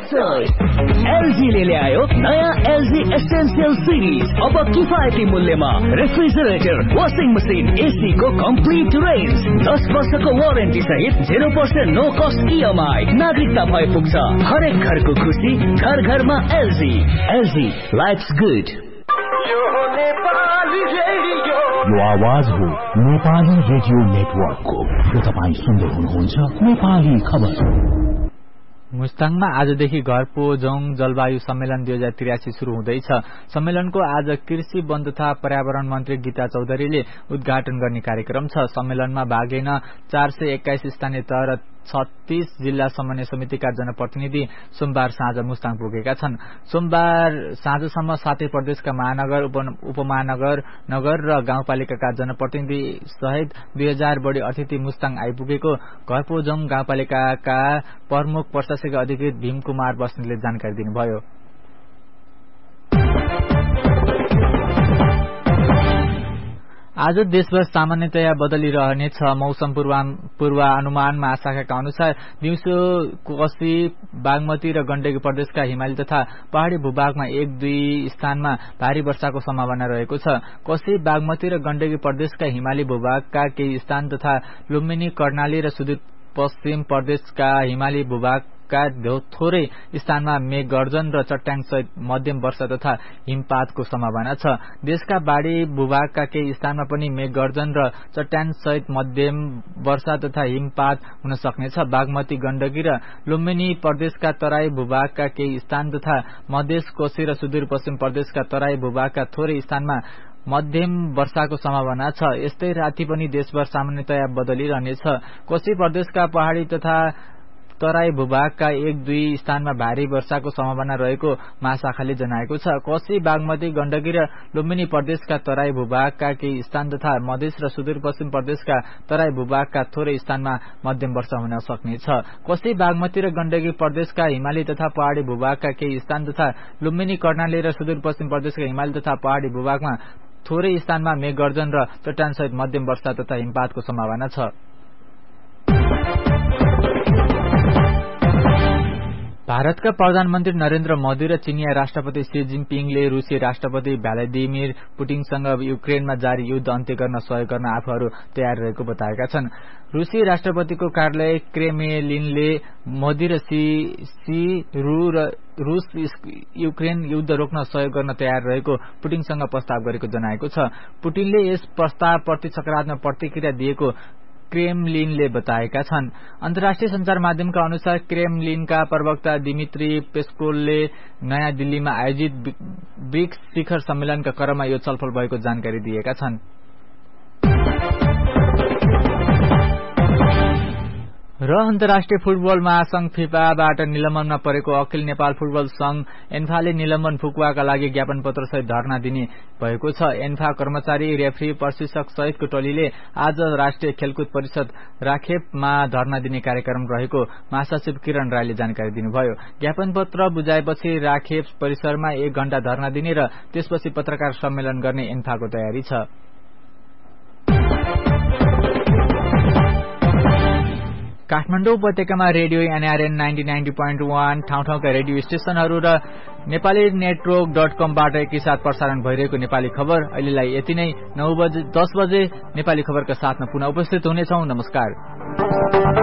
एलजीले ल्यायो नयाँ LG essential series. अब किफायती मूल्यमा रेफ्रिजरेटर, वाशिङ मसिन, एसी को कम्प्लिट रेन्ज, 10 वर्षको वारेन्टी सहित 0% नो कस्ट इएमआई। नागरिकता भए पुग्छ हरेक घरको खुसी, घर घरमा एलजी। LG lives good. यो आवाज हो नेपाली रेडियो नेटवर्कको। यो तपाईँ सुन्दै हुनुहुन्छ नेपाली खबर। मुस्ताङमा आजदेखि घर पोजोङ जलवायु सम्मेलन 2083 शुरू हुँदैछ। सम्मेलनको आज कृषि वन तथा पर्यावरण मन्त्री गीता चौधरीले उद्घाटन गर्ने कार्यक्रम छ। सम्मेलनमा भाग लिन 421 स्थानीय तह र 36 जिल्ला समन्वय समितिका जनप्रतिनिधि सोमबार साँझ मुस्ताङ पुगेका छन्। सोमबार साँझसम्म 7 प्रदेशका महानगर, उपमहानगर, नगर र गाउँपालिकाका जनप्रतिनिधि सहित 2000 बढी अतिथि मुस्ताङ आइपुगेको घरपोजोङ गाउँपालिकाका प्रमुख प्रशासकीय अधिकृत भीम कुमार बस्नेतले जानकारी दिनुभयो। आज देशभर सामान्यतया बदलिरहनेछ। मौसम पूर्वानुमान महाशाखाका अनुसार दिउँसो कोशी, बागमती र गण्डकी प्रदेशका हिमाली तथा पहाड़ी भूभागमा 1-2 स्थानमा भारी वर्षाको सम्भावना रहेको छ। कोशी, बागमती र गण्डकी प्रदेशका हिमाली भूभागका केही स्थान तथा लुम्बिनी, कर्णाली र सुदूरपश्चिम प्रदेशका हिमाली भूभागका थोरै स्थानमा मेघ गर्जन र चट्याङ सहित मध्यम वर्षा तथा हिमपातको सम्भावना छ। देशका बाढी भूभागका केही स्थानमा पनि मेघ गर्जन र चट्याङ सहित मध्यम वर्षा तथा हिमपात हुन सक्नेछ। बागमती, गण्डकी र लुम्बिनी प्रदेशका तराई भूभागका केही स्थान तथा मधेस, कोशी र सुदूरपश्चिम प्रदेशका तराई भूभागका थोरै स्थानमा मध्यम वर्षाको सम्भावना छ। यस्तै राति पनि देशभर सामान्यतया बदलिरहनेछ। कोशी प्रदेशका पहाड़ी तथा तराई भूभागका 1-2 स्थानमा भारी वर्षाको सम्भावना रहेको महाशाखाले जनाएको छ। कोशी, बागमती, गण्डकी र लुम्बिनी प्रदेशका तराई भूभागका केही स्थान तथा मधेस र सुदूरपश्चिम प्रदेशका तराई भूभागका थोरै स्थानमा मध्यम वर्षा हुन सक्नेछ। कोशी, बागमती र गण्डकी प्रदेशका हिमाली तथा पहाड़ी भूभागका केही स्थान तथा लुम्बिनी, कर्णाली र सुदूरपश्चिम प्रदेशका हिमाली तथा पहाड़ी भूभागमा थोरै स्थानमा मेघ गर्जन र चट्याङ सहित मध्यम वर्षा तथा हिमपातको सम्भावना छ। भारतका प्रधानमन्त्री नरेन्द्र मोदी र चिनिया राष्ट्रपति शी जिनपिङले रुसी राष्ट्रपति भ्लादिमिर पुटिनसँग युक्रेनमा जारी युद्ध अन्त्य गर्न सहयोग गर्न आफूहरू तयार रहेको बताएका छन्। रुसी राष्ट्रपतिको कार्यालय क्रेमलिनले मोदी र शी रूस युक्रेन युद्ध रोक्न सहयोग गर्न तयार रहेको पुटिनसँग प्रस्ताव गरेको जनाएको छ। पुटिनले यस प्रस्तावप्रति सकारात्मक प्रतिक्रिया दिएको क्रेमलिनले बताएका छन्। अन्तर्राष्ट्रिय संचार माध्यमका अनुसार क्रेमलिनका प्रवक्ता दिमित्री पेस्कोवले नयाँ दिल्लीमा आयोजित ब्रिक्स शिखर सम्मेलनका क्रममा यो छलफल भएको जानकारी दिएका छन्। र अन्तर्राष्ट्रिय फुटबल महासंघ फिफाबाट निलम्बनमा परेको अखिल नेपाल फुटबल संघ एन्फाले निलम्बन फुकुवाका लागि ज्ञापन पत्र सहित धरना दिने भएको छ। एन्फा कर्मचारी, रेफ्री, प्रशिक्षक सहितको टोलीले आज राष्ट्रिय खेलकुद परिषद राखेपमा धरना दिने कार्यक्रम रहेको महासचिव किरण राईले जानकारी दिनुभयो। ज्ञापन पत्र बुझाएपछि राखेप परिसरमा 1 घण्टा धरना दिने र त्यसपछि पत्रकार सम्मेलन गर्ने एन्फाको तयारी छ। काठमाडौँ उपत्यकामा रेडियो एनआरएन 90.1 ठाउँ-ठाउँका रेडियो स्टेशनहरू र नेपाली नेटवर्क .com-बाट एकैसाथ प्रसारण भइरहेको नेपाली खबर अहिलेलाई यति नै। 10 बजे नेपाली खबरका साथमा पुनः उपस्थित हुनेछौं। नमस्कार।